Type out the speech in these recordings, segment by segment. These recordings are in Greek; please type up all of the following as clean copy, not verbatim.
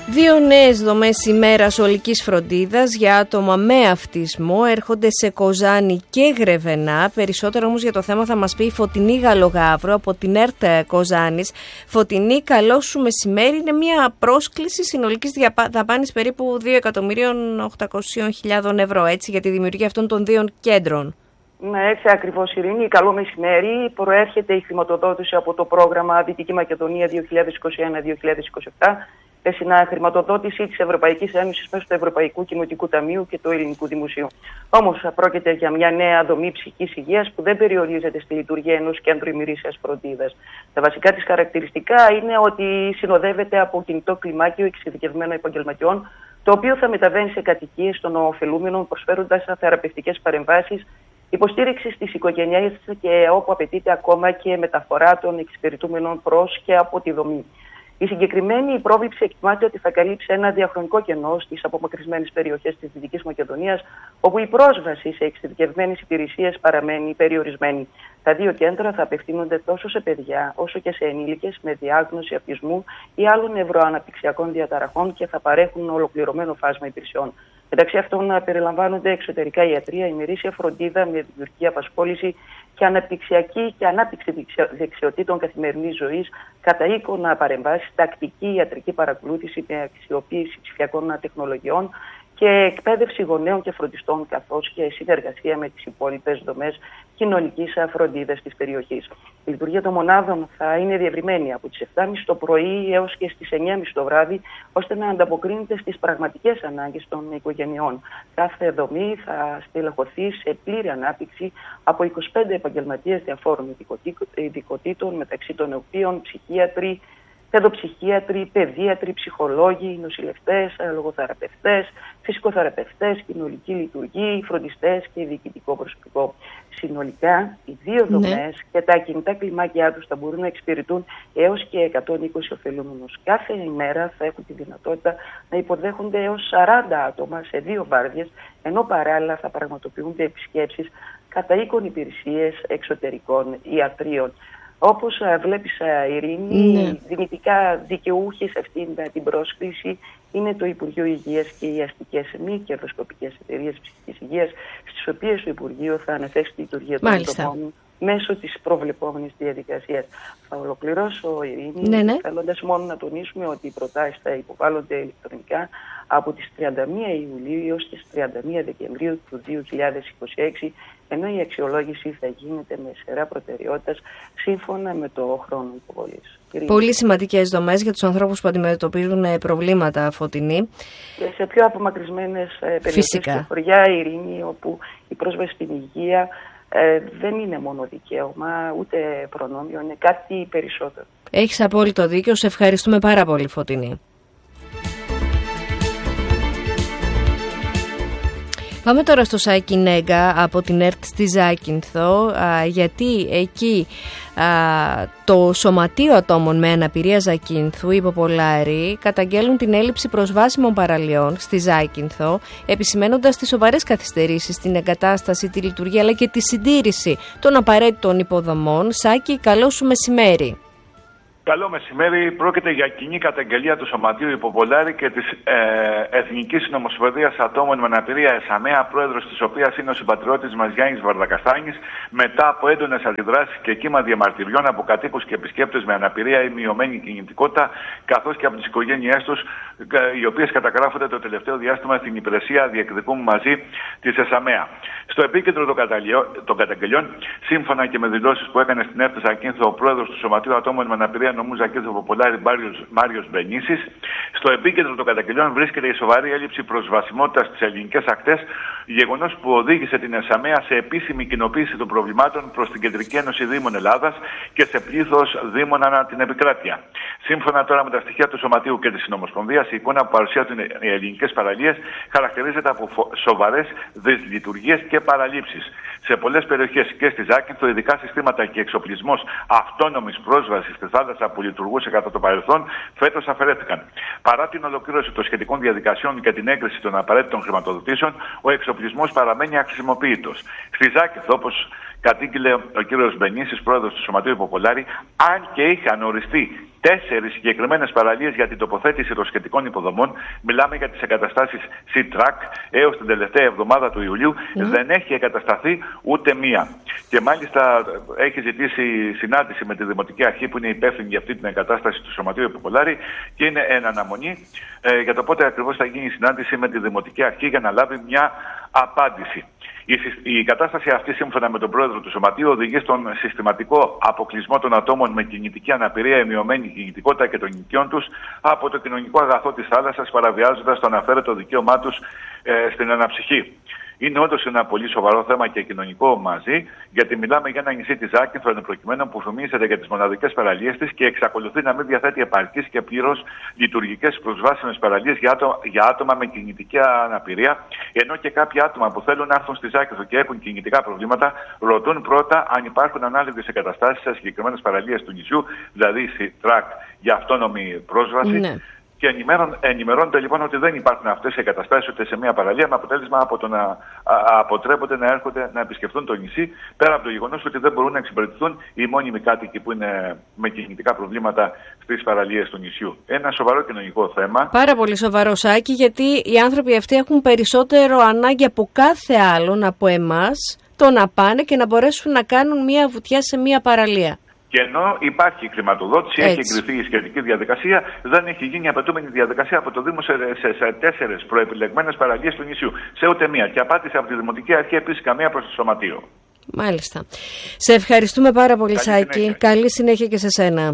Δύο νέες δομές ημέρας ολικής φροντίδας για άτομα με αυτισμό έρχονται σε Κοζάνη και Γρεβενά. Περισσότερο όμως για το θέμα θα μας πει η Φωτεινή Γαλογαύρου από την ΕΡΤ Κοζάνης. Φωτεινή, καλό σου μεσημέρι. Είναι μια πρόσκληση συνολικής δαπάνης περίπου 2.800.000 ευρώ, έτσι, για τη δημιουργία αυτών των δύο κέντρων. Ναι, έτσι ακριβώς, Ειρήνη. Καλό μεσημέρι. Προέρχεται η χρηματοδότηση από το πρόγραμμα Δυτική Μακεδονία 2021-2027. Πέσινα χρηματοδότηση της Ευρωπαϊκής Ένωσης μέσω του Ευρωπαϊκού Κοινοτικού Ταμείου και του Ελληνικού Δημοσίου. Όμως, πρόκειται για μια νέα δομή ψυχικής υγείας που δεν περιορίζεται στη λειτουργία ενός κέντρου ημερήσιας φροντίδας. Τα βασικά της χαρακτηριστικά είναι ότι συνοδεύεται από κινητό κλιμάκιο εξειδικευμένων επαγγελματιών, το οποίο θα μεταβαίνει σε κατοικίες των ωφελούμενων, προσφέροντας θεραπευτικές παρεμβάσεις, υποστήριξη στις οικογένειες και όπου απαιτείται ακόμα και μεταφορά των εξυπηρετούμενων προς και από τη δομή. Η συγκεκριμένη πρόβληψη εκτιμάται ότι θα καλύψει ένα διαχρονικό κενό στις απομακρυσμένες περιοχές της Δυτικής Μακεδονίας, όπου η πρόσβαση σε εξειδικευμένες υπηρεσίες παραμένει περιορισμένη. Τα δύο κέντρα θα απευθύνονται τόσο σε παιδιά όσο και σε ενήλικες με διάγνωση αυτισμού ή άλλων νευροαναπτυξιακών διαταραχών και θα παρέχουν ολοκληρωμένο φάσμα υπηρεσιών. Μεταξύ αυτών περιλαμβάνονται εξωτερικά ιατρία, ημερήσια φροντίδα με δημιουργική απασχόληση και αναπτυξιακή και ανάπτυξη δεξιοτήτων καθημερινής ζωής, κατά οίκονα παρεμβάσεις, τακτική ιατρική παρακολούθηση με αξιοποίηση ψηφιακών τεχνολογιών και εκπαίδευση γονέων και φροντιστών, καθώς και συνεργασία με τις υπόλοιπες δομές κοινωνικής φροντίδας της περιοχής. Η λειτουργία των μονάδων θα είναι διευρυμένη από τις 7.30 το πρωί έως και στις 9.30 το βράδυ, ώστε να ανταποκρίνεται στις πραγματικές ανάγκες των οικογενειών. Κάθε δομή θα στελεχωθεί σε πλήρη ανάπτυξη από 25 επαγγελματίες διαφόρων ειδικοτήτων, μεταξύ των οποίων ψυχίατροι, παιδοψυχίατροι, παιδίατροι, ψυχολόγοι, νοσηλευτές, λογοθεραπευτές, φυσικοθεραπευτές, κοινωνικοί λειτουργοί, φροντιστές και διοικητικό προσωπικό. Συνολικά, οι δύο δομές και τα κινητά κλιμάκια τους θα μπορούν να εξυπηρετούν έως και 120 ωφελούμενους. Κάθε ημέρα θα έχουν τη δυνατότητα να υποδέχονται έως 40 άτομα σε δύο βάρδιες, ενώ παράλληλα θα πραγματοποιούνται επισκέψεις κατά οίκων υπηρεσίες εξωτερικών ιατρίων. Όπως βλέπεις, Ειρήνη, δυνητικά δικαιούχοι σε αυτήν την πρόσκληση είναι το Υπουργείο Υγείας και οι αστικές μη κερδοσκοπικές εταιρείες ψυχικής υγείας, στις οποίες το Υπουργείο θα αναθέσει τη λειτουργία των δομών μέσω της προβλεπόμενης διαδικασίας. Θα ολοκληρώσω, Ειρήνη, θέλοντας μόνο να τονίσουμε ότι οι προτάσεις θα υποβάλλονται ηλεκτρονικά από τις 31 Ιουλίου έως τις 31 Δεκεμβρίου του 2026, ενώ η αξιολόγηση θα γίνεται με σειρά προτεραιότητας σύμφωνα με το χρόνο υποβολής. Πολύ σημαντικές δομές για τους ανθρώπους που αντιμετωπίζουν προβλήματα, Φωτεινή. Και σε πιο απομακρυσμένες περιοχές και χωριά, Ειρήνη, όπου η πρόσβαση στην υγεία δεν είναι μόνο δικαίωμα, ούτε προνόμιο, είναι κάτι περισσότερο. Έχεις απόλυτο δίκιο. Σε ευχαριστούμε πάρα πολύ, Φωτεινή. Πάμε τώρα στο Σάκη Νέγκα από την ΕΡΤ στη Ζάκυνθο, γιατί εκεί το Σωματείο Ατόμων με Αναπηρία Ζακύνθου, οι υποπολάροι, καταγγέλουν την έλλειψη προσβάσιμων παραλιών στη Ζάκυνθο, επισημένοντας τις σοβαρές καθυστερήσεις στην εγκατάσταση, τη λειτουργία αλλά και τη συντήρηση των απαραίτητων υποδομών. Σάκη, καλό σου μεσημέρι. Καλό μεσημέρι. Πρόκειται για κοινή καταγγελία του Σωματείου Υποπολάρη και της Εθνικής Συνομοσπονδίας Ατόμων με Αναπηρία ΕΣΑΜΕΑ, πρόεδρος της οποίας είναι ο συμπατριώτης μας Γιάννης Βαρδακαστάνης, μετά από έντονες αντιδράσεις και κύμα διαμαρτυριών από κατοίκους και επισκέπτες με αναπηρία ή μειωμένη κινητικότητα, καθώς και από τις οικογένειές τους, οι οποίες καταγράφονται το τελευταίο διάστημα στην υπηρεσία Διεκδικούμε Μαζί της ΕΣΑΜΕΑ. Στο επίκεντρο των καταγγελιών, σύμφωνα και με δηλώσεις που έκανε στην ΕΡΤ Ζακύνθο ο πρόεδρος του Σωματείου Ατόμων με Αναπηρία νομού Ζακύνθου Υποπολάρη Μάριος Μπενίσης, στο επίκεντρο των καταγγελιών βρίσκεται η σοβαρή έλλειψη προσβασιμότητας στις ελληνικές ακτές, γεγονός που οδήγησε την ΕΣΑΜΕΑ σε επίσημη κοινοποίηση των προβλημάτων προς την Κεντρική Ένωση Δήμων Ελλάδας και σε πλήθος δήμων ανά την επικράτεια. Σύμφωνα τώρα με τα στοιχεία του Σωματείου και της Συνομοσπονδίας, η εικόνα που παρουσιάζουν οι ελληνικές παραλίες χαρακτηρίζεται από σοβαρές δυσλειτουργίες και παραλήψεις. Σε πολλές περιοχές και στη Ζάκυνθο, ειδικά συστήματα και εξοπλισμός αυτόνομης πρόσβασης στη θάλασσα που λειτουργούσε κατά το παρελθόν, φέτος αφαιρέθηκαν. Παρά την ολοκλήρωση των σχετικών διαδικασιών και την έγκριση των απαραίτητων χρηματοδοτήσεων, ο εξοπλισμός παραμένει αχρησιμοποιητός. Στη Ζάκυνθο, όπως κατήγγειλε ο κύριος Μπενίσης, πρόεδρος του Σωματείου Υποπολάρη, αν και είχαν οριστεί 4 συγκεκριμένες παραλίες για την τοποθέτηση ρωσχετικών υποδομών, μιλάμε για τις εγκαταστάσεις C-Track, έως την τελευταία εβδομάδα του Ιουλίου, δεν έχει εγκατασταθεί ούτε μία. Και μάλιστα έχει ζητήσει συνάντηση με τη Δημοτική Αρχή που είναι υπεύθυνη για αυτή την εγκατάσταση του Σωματείου Υποπολάρη και είναι εν αναμονή για το πότε ακριβώς θα γίνει η συνάντηση με τη Δημοτική Αρχή για να λάβει μια απάντηση. Η κατάσταση αυτή, σύμφωνα με τον πρόεδρο του Σωματείου, οδηγεί στον συστηματικό αποκλεισμό των ατόμων με κινητική αναπηρία ή μειωμένη κινητικότητα και των οικειών τους από το κοινωνικό αγαθό της θάλασσας, παραβιάζοντας το αναφέρετο δικαίωμά τους στην αναψυχή. Είναι όντως ένα πολύ σοβαρό θέμα και κοινωνικό μαζί, γιατί μιλάμε για ένα νησί της Ζάκυνθο, εν προκειμένου που φημίζεται για τις μοναδικές παραλίες της και εξακολουθεί να μην διαθέτει επαρκείς και πλήρως λειτουργικές προσβάσιμες παραλίες για άτομα με κινητική αναπηρία, ενώ και κάποια άτομα που θέλουν να έρθουν στη Ζάκυνθο και έχουν κινητικά προβλήματα, ρωτούν πρώτα αν υπάρχουν ανάλογες εγκαταστάσεις σε συγκεκριμένες παραλίες του νησιού, δηλαδή τρακ για αυτόνομη πρόσβαση. Ναι. Και ενημερώνεται λοιπόν ότι δεν υπάρχουν αυτές οι εγκαταστάσεις ούτε σε μια παραλία, με αποτέλεσμα από το να αποτρέπονται να έρχονται να επισκεφθούν το νησί, πέρα από το γεγονός ότι δεν μπορούν να εξυπηρετηθούν οι μόνιμοι κάτοικοι που είναι με κινητικά προβλήματα στις παραλίες του νησιού. Ένα σοβαρό κοινωνικό θέμα. Πάρα πολύ σοβαρό, Σάκη, γιατί οι άνθρωποι αυτοί έχουν περισσότερο ανάγκη από κάθε άλλον, από εμάς, το να πάνε και να μπορέσουν να κάνουν μια βουτιά σε μια παραλία. Και ενώ υπάρχει χρηματοδότηση, έχει εγκριθεί η σχετική διαδικασία, δεν έχει γίνει η απαιτούμενη διαδικασία από το Δήμο σε 4 προεπιλεγμένες παραλίες του νησιού. Σε ούτε μία. Και απάντησε από τη Δημοτική Αρχή επίσης καμία προς το Σωματείο. Μάλιστα. Σε ευχαριστούμε πάρα πολύ, Σάκη. Καλή συνέχεια και σε σένα.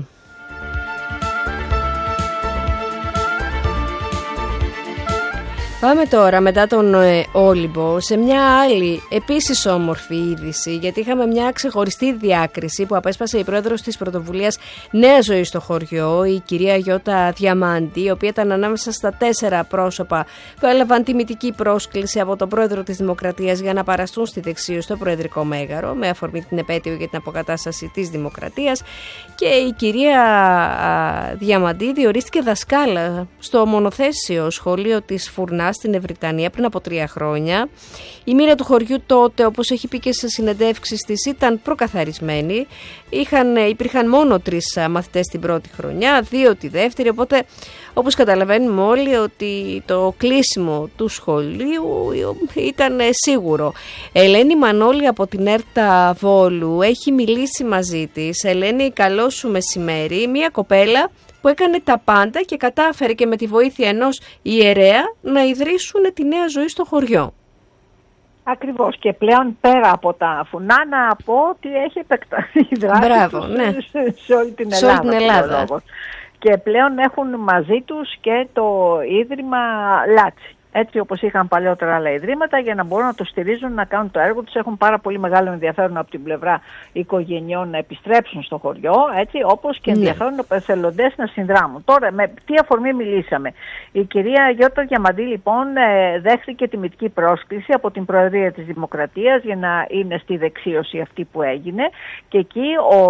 Πάμε τώρα μετά τον Όλυμπο σε μια άλλη επίσης όμορφη είδηση, γιατί είχαμε μια ξεχωριστή διάκριση που απέσπασε η πρόεδρος της πρωτοβουλίας Νέα Ζωή στο χωριό, η κυρία Γιώτα Διαμάντη, η οποία ήταν ανάμεσα στα 4 πρόσωπα που έλαβαν τιμητική πρόσκληση από τον πρόεδρο της Δημοκρατίας για να παραστούν στη Δεξίωση στο Προεδρικό Μέγαρο, με αφορμή την επέτειο για την αποκατάσταση της Δημοκρατίας. Και η κυρία Διαμάντη διορίστηκε δασκάλα στο μονοθέσιο σχολείο της Φουρνάς στην Ευρυτανία πριν από 3 χρόνια. Η μοίρα του χωριού τότε, όπως έχει πει και σε συνεντεύξεις της, ήταν προκαθαρισμένη. Υπήρχαν μόνο 3 μαθητές την πρώτη χρονιά, 2 τη δεύτερη, οπότε όπως καταλαβαίνουμε όλοι ότι το κλείσιμο του σχολείου ήταν σίγουρο. Ελένη Μανώλη από την Έρτα Βόλου έχει μιλήσει μαζί της. Ελένη, καλό σου μεσημέρι. Μια κοπέλα που έκανε τα πάντα και κατάφερε και με τη βοήθεια ενός ιερέα να ιδρύσουν τη Νέα Ζωή στο χωριό. Ακριβώς, και πλέον πέρα από τα φουνά να πω ότι έχει επεκταθεί η δράση τους, ναι, σε όλη την Ελλάδα. Και πλέον έχουν μαζί τους και το Ίδρυμα Λάτσι. Έτσι όπως είχαν παλιότερα άλλα ιδρύματα, για να μπορούν να το στηρίζουν, να κάνουν το έργο τους. Έχουν πάρα πολύ μεγάλο ενδιαφέρον από την πλευρά οικογενειών να επιστρέψουν στο χωριό, έτσι, όπως και ενδιαφέρον εθελοντές να συνδράμουν. Τώρα, με τι αφορμή μιλήσαμε? Η κυρία Γιώτα Διαμαντή, λοιπόν, δέχτηκε τιμητική πρόσκληση από την Προεδρία της Δημοκρατίας για να είναι στη δεξίωση αυτή που έγινε. Και εκεί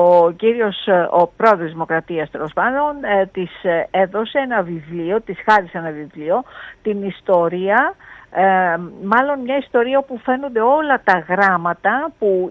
ο πρόεδρος της Δημοκρατίας, τέλος πάντων, της έδωσε ένα βιβλίο, της χάρισε ένα βιβλίο, την ιστορία. Μάλλον μια ιστορία όπου φαίνονται όλα τα γράμματα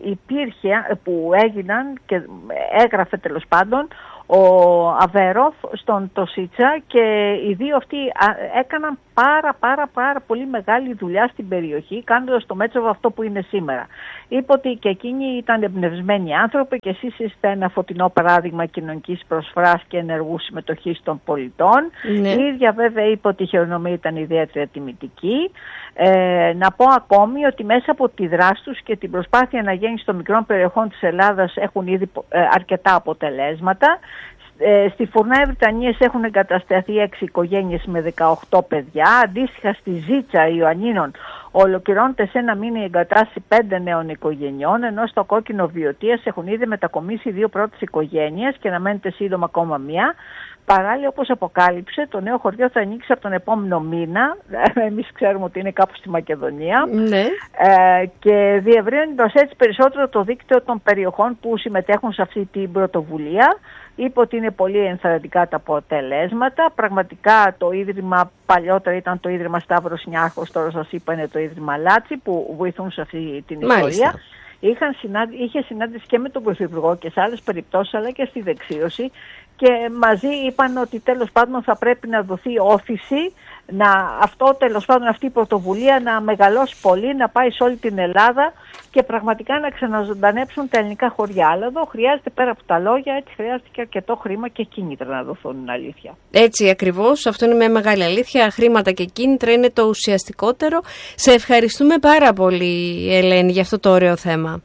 που έγιναν και έγραφε, τέλος πάντων, ο Αβέροφ στον Τοσίτσα, και οι δύο αυτοί έκαναν πάρα πολύ μεγάλη δουλειά στην περιοχή, κάνοντας το Μέτσοβο αυτό που είναι σήμερα. Είπε ότι και εκείνοι ήταν εμπνευσμένοι άνθρωποι και εσείς είστε ένα φωτεινό παράδειγμα κοινωνικής προσφοράς και ενεργού συμμετοχής των πολιτών. Ναι. Η ίδια βέβαια είπε ότι η χειρονομία ήταν ιδιαίτερα τιμητική. Να πω ακόμη ότι μέσα από τη δράση τους και την προσπάθεια αναγέννησης των μικρών περιοχών της Ελλάδας έχουν ήδη αρκετά αποτελέσματα. Στη Φουρνά Ευρυτανίας έχουν εγκατασταθεί 6 οικογένειες με 18 παιδιά. Αντίστοιχα στη Ζήτσα Ιωαννίνων ολοκληρώνεται σε ένα μήνα η εγκατάσταση 5 νέων οικογενειών, ενώ στο Κόκκινο Βιωτίας έχουν ήδη μετακομίσει 2 πρώτες οικογένειες και αναμένεται σύντομα ακόμα μία. Παράλληλα, όπως αποκάλυψε, το νέο χωριό θα ανοίξει από τον επόμενο μήνα. Εμείς ξέρουμε ότι είναι κάπου στη Μακεδονία. Ναι. Και διευρύνοντας έτσι περισσότερο το δίκτυο των περιοχών που συμμετέχουν σε αυτή την πρωτοβουλία. Είπε ότι είναι πολύ ενθαρρυντικά τα αποτελέσματα. Πραγματικά το ίδρυμα παλιότερα ήταν το Ίδρυμα Σταύρος Νιάρχος, τώρα σας είπα είναι το Ίδρυμα Λάτσι, που βοηθούν σε αυτή την ιστορία. είχε συνάντηση και με τον Πρωθυπουργό και σε άλλες περιπτώσεις, αλλά και στη δεξίωση, και μαζί είπαν ότι τέλος πάντων θα πρέπει να δοθεί όθηση, αυτή η πρωτοβουλία να μεγαλώσει πολύ, να πάει σε όλη την Ελλάδα και πραγματικά να ξαναζωντανέψουν τα ελληνικά χωριά. Αλλά εδώ χρειάζεται, πέρα από τα λόγια, έτσι χρειάζεται και αρκετό χρήμα και κίνητρα να δοθούν, είναι αλήθεια. Έτσι ακριβώς, αυτό είναι μια μεγάλη αλήθεια. Χρήματα και κίνητρα είναι το ουσιαστικότερο. Σε ευχαριστούμε πάρα πολύ, Ελένη, για αυτό το ωραίο θέμα.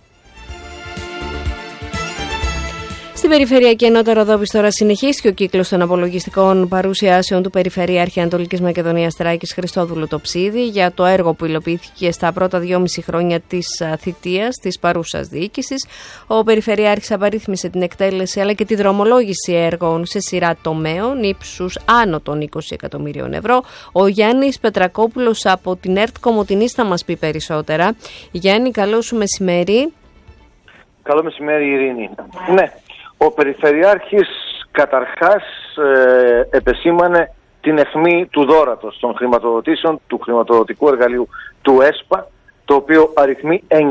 Στην Περιφερειακή Ενότητα Ροδόπης τώρα συνεχίστηκε ο κύκλος των απολογιστικών παρουσιάσεων του Περιφερειάρχη Ανατολικής Μακεδονίας Τράκης Χριστόδουλου Τοψίδη για το έργο που υλοποιήθηκε στα πρώτα 2,5 χρόνια της θητείας της παρούσας διοίκησης. Ο Περιφερειάρχης απαρίθμησε την εκτέλεση αλλά και τη δρομολόγηση έργων σε σειρά τομέων ύψους άνω των 20 εκατομμυρίων ευρώ. Ο Γιάννης Πετρακόπουλος από την ΕΡΤ Κομοτηνής θα μας πει περισσότερα. Γιάννη, καλό σου μεσημέρι. Καλό μεσημέρι, Ειρήνη. Ναι. Ο Περιφερειάρχης καταρχάς επεσήμανε την αιχμή του δώρατος των χρηματοδοτήσεων του χρηματοδοτικού εργαλείου του ΕΣΠΑ, το οποίο αριθμεί 936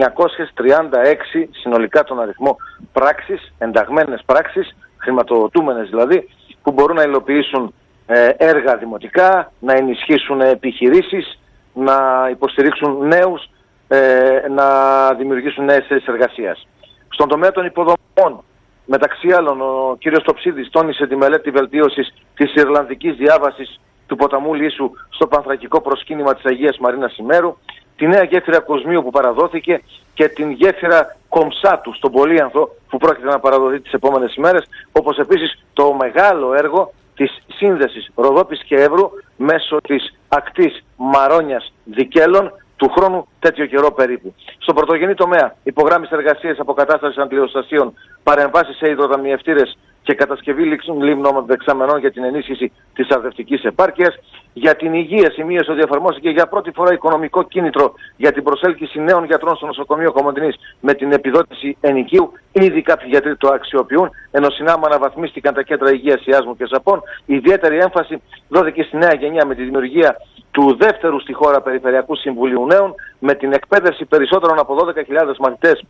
συνολικά τον αριθμό πράξεις, ενταγμένες πράξεις, χρηματοδοτούμενες δηλαδή, που μπορούν να υλοποιήσουν έργα δημοτικά, να ενισχύσουν επιχειρήσεις, να υποστηρίξουν νέους, να δημιουργήσουν νέες θέσεις εργασίας. Στον τομέα των υποδομών, μεταξύ άλλων, ο κύριος Τοψίδης τόνισε τη μελέτη βελτίωσης της Ιρλανδικής διάβασης του ποταμού Λύσου στο πανθρακικό προσκύνημα της Αγίας Μαρίνας Ημέρου, τη νέα γέφυρα Κοσμίου που παραδόθηκε και την γέφυρα Κομψάτου στον Πολύανθο που πρόκειται να παραδοθεί τις επόμενες ημέρες, όπως επίσης το μεγάλο έργο της σύνδεσης Ροδόπης και Εύρου μέσω της ακτής Μαρόνιας Δικέλων, του χρόνου τέτοιο καιρό περίπου. Στον πρωτογενή τομέα, υπογράμμιση εργασίες αποκατάστασης αντιλιοστασίων, παρεμβάσεις σε υδροταμιευτήρες και κατασκευή λίμνων δεξαμενών για την ενίσχυση της αρδευτικής επάρκειας. Για την υγεία σημείωσε ότι εφαρμόστηκε για πρώτη φορά οικονομικό κίνητρο για την προσέλκυση νέων γιατρών στο νοσοκομείο Κομοτηνής με την επιδότηση ενοικίου. Ήδη κάποιοι γιατροί το αξιοποιούν, ενώ συνάμα αναβαθμίστηκαν τα κέντρα υγείας Ιάσμου και Ζαπών. Ιδιαίτερη έμφαση δόθηκε στη νέα γενιά με τη δημιουργία του δεύτερου στη χώρα Περιφερειακού Συμβουλίου Νέων, με την εκπαίδευση περισσότερων από 12.000 μαθητές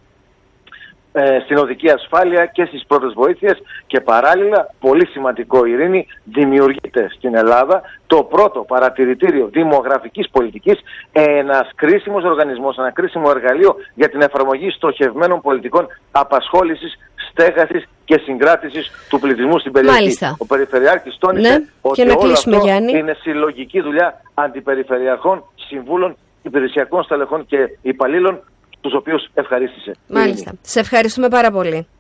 στην οδική ασφάλεια και στις πρώτες βοήθειες, και παράλληλα, πολύ σημαντικό, Ειρήνη, δημιουργείται στην Ελλάδα το πρώτο παρατηρητήριο δημογραφικής πολιτικής, ένας κρίσιμος οργανισμός, ένα κρίσιμο εργαλείο για την εφαρμογή στοχευμένων πολιτικών απασχόλησης, στέγασης και συγκράτησης του πληθυσμού στην περιοχή. Μάλιστα. Ο Περιφερειάρχης τόνισε ότι όλο αυτό είναι συλλογική δουλειά αντιπεριφερειαρχών, συμβούλων, υπηρεσιακών στελεχών και υπαλλήλων, τους οποίους ευχαρίστησε. Μάλιστα. Σε ευχαριστούμε πάρα πολύ.